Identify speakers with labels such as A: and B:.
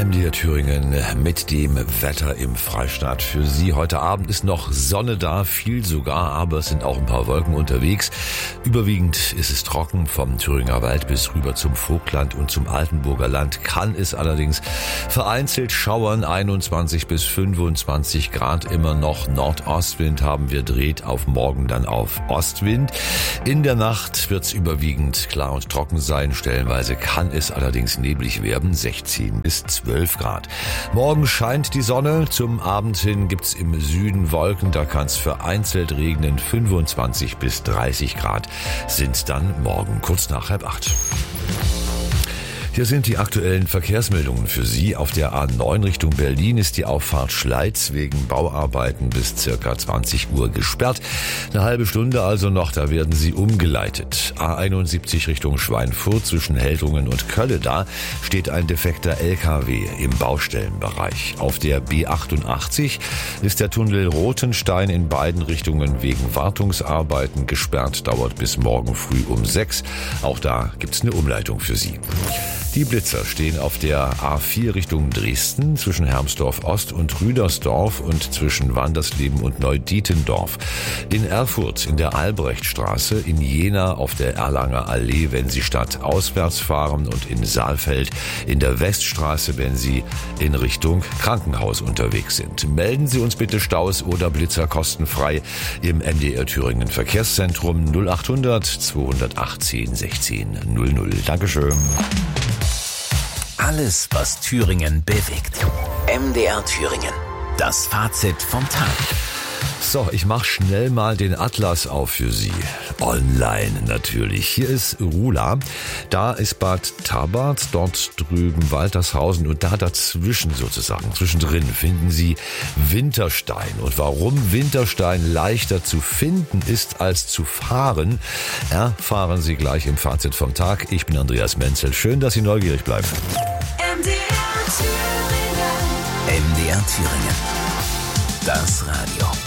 A: MDR Thüringen mit dem Wetter im Freistaat für Sie. Heute Abend ist noch Sonne da, viel sogar, aber es sind auch ein paar Wolken unterwegs. Überwiegend ist es trocken vom Thüringer Wald bis rüber zum Vogtland und zum Altenburger Land. Kann es allerdings vereinzelt schauern, 21 bis 25 Grad immer noch. Nordostwind haben wir, dreht auf morgen dann auf Ostwind. In der Nacht wird es überwiegend klar und trocken sein. Stellenweise kann es allerdings neblig werden, 16 bis 12 Grad. Morgen scheint die Sonne, zum Abend hin gibt's im Süden Wolken, da kann es vereinzelt regnen, 25 bis 30 Grad sind dann morgen kurz nach 7:30. Hier sind die aktuellen Verkehrsmeldungen für Sie. Auf der A9 Richtung Berlin ist die Auffahrt Schleiz wegen Bauarbeiten bis circa 20 Uhr gesperrt. Eine halbe Stunde also noch, da werden Sie umgeleitet. A71 Richtung Schweinfurt zwischen Heldrungen und Kölle, da steht ein defekter LKW im Baustellenbereich. Auf der B88 ist der Tunnel Rothenstein in beiden Richtungen wegen Wartungsarbeiten gesperrt, dauert bis morgen früh um 6. Auch da gibt's eine Umleitung für Sie. Die Blitzer stehen auf der A4 Richtung Dresden zwischen Hermsdorf Ost und Rüdersdorf und zwischen Wandersleben und Neudietendorf. In Erfurt in der Albrechtstraße, in Jena auf der Erlanger Allee, wenn Sie stadtauswärts fahren, und in Saalfeld in der Weststraße, wenn Sie in Richtung Krankenhaus unterwegs sind. Melden Sie uns bitte Staus oder Blitzer kostenfrei im MDR Thüringen Verkehrszentrum 0800 218 16 00. Dankeschön.
B: Alles, was Thüringen bewegt. MDR Thüringen. Das Fazit vom Tag.
A: So, ich mache schnell mal den Atlas auf für Sie. Online natürlich. Hier ist Rula, da ist Bad Tabbart, dort drüben Waltershausen und da dazwischen sozusagen, zwischendrin finden Sie Winterstein. Und warum Winterstein leichter zu finden ist als zu fahren, erfahren Sie gleich im Fazit vom Tag. Ich bin Andreas Menzel. Schön, dass Sie neugierig bleiben.
B: MDR Thüringen. Das Radio.